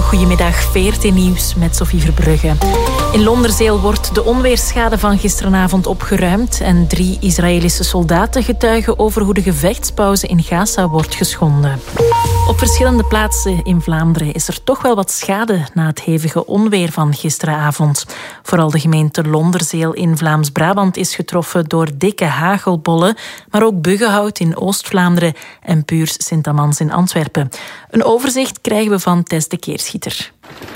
Goedemiddag, VRT Nieuws met Sophie Verbrugge. In Londerzeel wordt de onweersschade van gisteravond opgeruimd en 3 Israëlische soldaten getuigen over hoe de gevechtspauze in Gaza wordt geschonden. Op verschillende plaatsen in Vlaanderen is er toch wel wat schade na het hevige onweer van gisteravond. Vooral de gemeente Londerzeel in Vlaams-Brabant is getroffen door dikke hagelbollen, maar ook Buggenhout in Oost-Vlaanderen en Puurs Sint-Amans in Antwerpen. Een overzicht krijgen we van Tess de Keerschieter.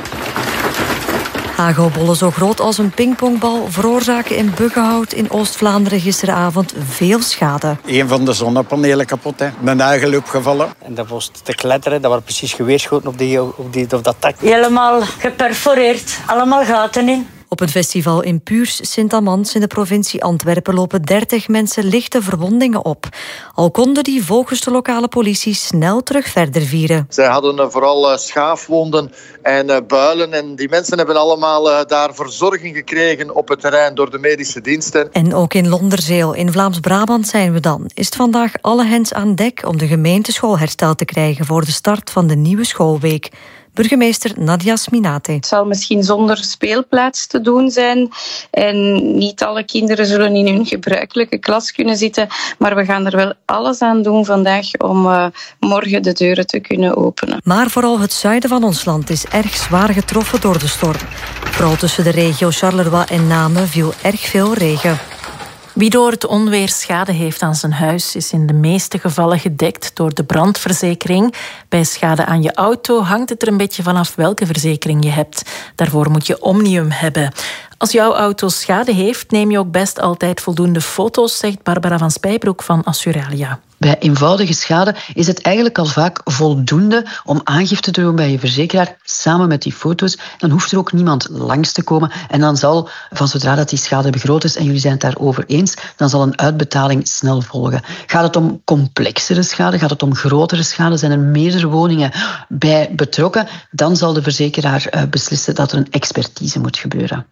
Hagelbollen zo groot als een pingpongbal veroorzaken in Buggenhout in Oost-Vlaanderen gisteravond veel schade. Een van de zonnepanelen kapot, hè. Een nagel opgevallen. En dat was te kletteren, dat waren precies geweerschoten op dat dak. Helemaal geperforeerd, allemaal gaten in. Op een festival in Puurs Sint-Amans in de provincie Antwerpen lopen 30 mensen lichte verwondingen op. Al konden die volgens de lokale politie snel terug verder vieren. Zij hadden vooral schaafwonden en builen. En die mensen hebben allemaal daar verzorging gekregen op het terrein door de medische diensten. En ook in Londerzeel, in Vlaams-Brabant zijn we dan. Is het vandaag alle hens aan dek om de gemeenteschool hersteld te krijgen voor de start van de nieuwe schoolweek. Burgemeester Nadia Sminate. Het zal misschien zonder speelplaats te doen zijn en niet alle kinderen zullen in hun gebruikelijke klas kunnen zitten, maar we gaan er wel alles aan doen vandaag om morgen de deuren te kunnen openen. Maar vooral het zuiden van ons land is erg zwaar getroffen door de storm. Vooral tussen de regio Charleroi en Namen viel erg veel regen. Wie door het onweer schade heeft aan zijn huis is in de meeste gevallen gedekt door de brandverzekering. Bij schade aan je auto hangt het er een beetje vanaf welke verzekering je hebt. Daarvoor moet je Omnium hebben. Als jouw auto schade heeft, neem je ook best altijd voldoende foto's, zegt Barbara van Spijbroek van Assuralia. Bij eenvoudige schade is het eigenlijk al vaak voldoende om aangifte te doen bij je verzekeraar, samen met die foto's. Dan hoeft er ook niemand langs te komen. En dan zal, van zodra dat die schade groot is en jullie zijn het daarover eens, dan zal een uitbetaling snel volgen. Gaat het om complexere schade, gaat het om grotere schade, zijn er meerdere woningen bij betrokken, dan zal de verzekeraar beslissen dat er een expertise moet gebeuren.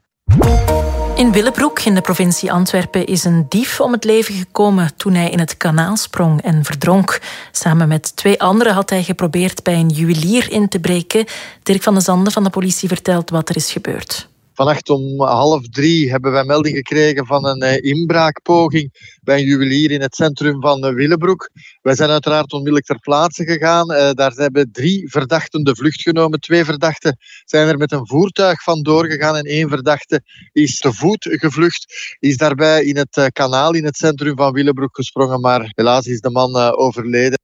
In Willebroek in de provincie Antwerpen is een dief om het leven gekomen toen hij in het kanaal sprong en verdronk. Samen met 2 anderen had hij geprobeerd bij een juwelier in te breken. Dirk van de Zanden van de politie vertelt wat er is gebeurd. Vannacht om 2:30 hebben wij melding gekregen van een inbraakpoging bij een juwelier in het centrum van Willebroek. Wij zijn uiteraard onmiddellijk ter plaatse gegaan. Daar hebben 3 verdachten de vlucht genomen. 2 verdachten zijn er met een voertuig vandoor gegaan en 1 verdachte is te voet gevlucht. Is daarbij in het kanaal in het centrum van Willebroek gesprongen, maar helaas is de man overleden.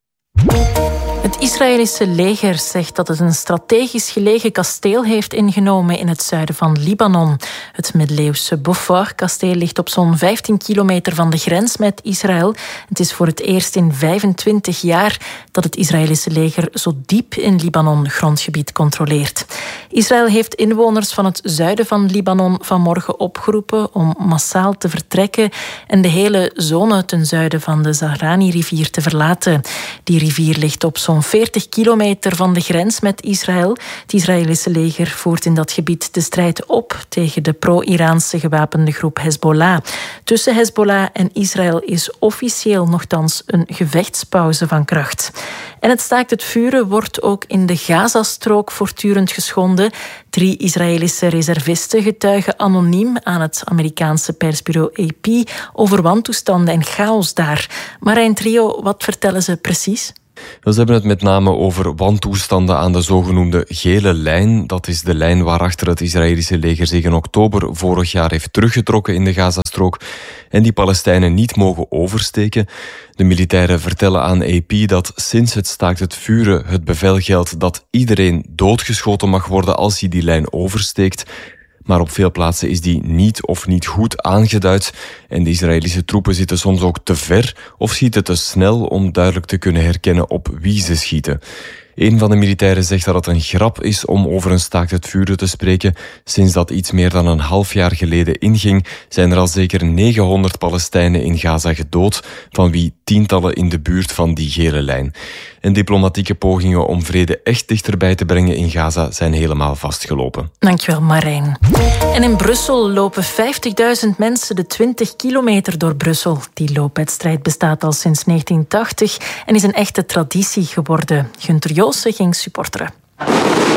Het Israëlische leger zegt dat het een strategisch gelegen kasteel heeft ingenomen in het zuiden van Libanon. Het middeleeuwse Beaufort-kasteel ligt op zo'n 15 kilometer van de grens met Israël. Het is voor het eerst in 25 jaar dat het Israëlische leger zo diep in Libanon grondgebied controleert. Israël heeft inwoners van het zuiden van Libanon vanmorgen opgeroepen om massaal te vertrekken en de hele zone ten zuiden van de Zahrani-rivier te verlaten. Die rivier ligt op zo'n 40 kilometer van de grens met Israël. Het Israëlische leger voert in dat gebied de strijd op tegen de pro-Iraanse gewapende groep Hezbollah. Tussen Hezbollah en Israël is officieel nochtans een gevechtspauze van kracht. En het staakt het vuren wordt ook in de Gazastrook voortdurend geschonden. 3 Israëlische reservisten getuigen anoniem aan het Amerikaanse persbureau AP over wantoestanden en chaos daar. Marijn Trio, wat vertellen ze precies? Ze hebben het met name over wantoestanden aan de zogenoemde gele lijn. Dat is de lijn waarachter het Israëlische leger zich in oktober vorig jaar heeft teruggetrokken in de Gazastrook en die Palestijnen niet mogen oversteken. De militairen vertellen aan AP dat sinds het staakt het vuren het bevel geldt dat iedereen doodgeschoten mag worden als hij die lijn oversteekt. Maar op veel plaatsen is die niet goed aangeduid en de Israëlische troepen zitten soms ook te ver of schieten te snel om duidelijk te kunnen herkennen op wie ze schieten. Een van de militairen zegt dat het een grap is om over een staakt het vuren te spreken. Sinds dat iets meer dan een half jaar geleden inging, zijn er al zeker 900 Palestijnen in Gaza gedood, van wie tientallen in de buurt van die gele lijn. En diplomatieke pogingen om vrede echt dichterbij te brengen in Gaza zijn helemaal vastgelopen. Dankjewel, Marijn. En in Brussel lopen 50.000 mensen de 20 kilometer door Brussel. Die loopwedstrijd bestaat al sinds 1980 en is een echte traditie geworden. Gunther Joosten ging supporteren.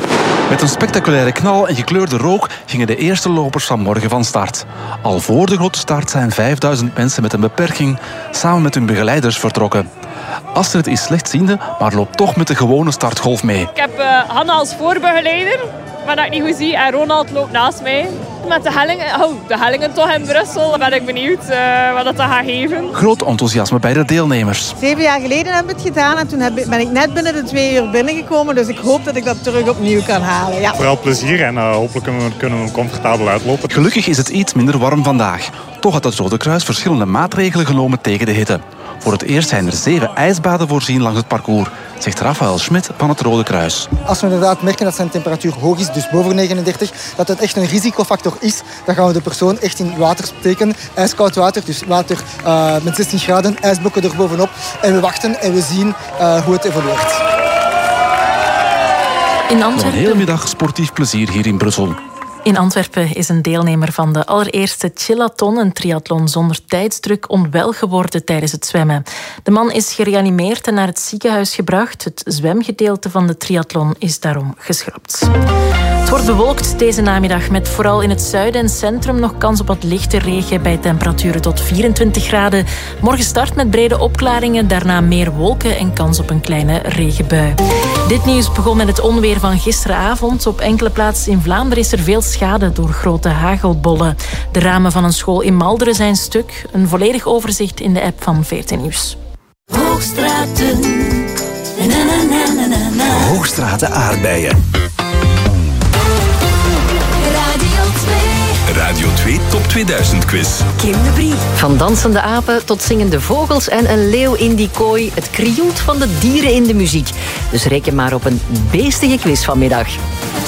Met een spectaculaire knal en gekleurde rook gingen de eerste lopers van morgen van start. Al voor de grote start zijn 5000 mensen met een beperking samen met hun begeleiders vertrokken. Astrid is slechtziende, maar loopt toch met de gewone startgolf mee. Ik heb Hanna als voorbegeleider, maar dat ik niet goed zie. En Ronald loopt naast mij. Met de hellingen toch in Brussel. Ben ik benieuwd wat dat gaat geven. Groot enthousiasme bij de deelnemers. 7 jaar geleden hebben we het gedaan en toen ben ik net binnen de 2 uur binnengekomen. Dus ik hoop dat ik dat terug opnieuw kan halen. Ja. Vooral plezier en hopelijk kunnen we comfortabel uitlopen. Gelukkig is het iets minder warm vandaag. Toch had het Rode Kruis verschillende maatregelen genomen tegen de hitte. Voor het eerst zijn er 7 ijsbaden voorzien langs het parcours, zegt Rafael Schmidt van het Rode Kruis. Als we inderdaad merken dat zijn temperatuur hoog is, dus boven 39, dat het echt een risicofactor is, dan gaan we de persoon echt in water steken. Ijskoud water, dus water met 16 graden, ijsblokken er bovenop. En we wachten en we zien hoe het evolueert. In Antwerpen... Nog een hele middag sportief plezier hier in Brussel. In Antwerpen is een deelnemer van de allereerste Chillathon, een triathlon zonder tijdsdruk, onwel geworden tijdens het zwemmen. De man is gereanimeerd en naar het ziekenhuis gebracht. Het zwemgedeelte van de triathlon is daarom geschrapt. Het wordt bewolkt deze namiddag met vooral in het zuiden en centrum nog kans op wat lichte regen bij temperaturen tot 24 graden. Morgen start met brede opklaringen, daarna meer wolken en kans op een kleine regenbui. Dit nieuws begon met het onweer van gisteravond. Op enkele plaatsen in Vlaanderen is er veel schade door grote hagelbollen. De ramen van een school in Malderen zijn stuk. Een volledig overzicht in de app van VRT Nieuws. Hoogstraten. Hoogstraten aardbeien. Radio 2 Top 2000 quiz. Kim de Brie. Van dansende apen tot zingende vogels en een leeuw in die kooi. Het krioelt van de dieren in de muziek. Dus reken maar op een beestige quiz vanmiddag.